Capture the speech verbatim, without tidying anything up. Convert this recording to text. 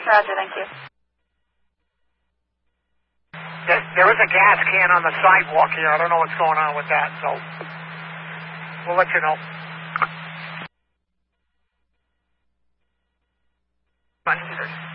Roger, thank you. There, there is a gas can on the sidewalk here. I don't know what's going on with that, so we'll let you know. Come on,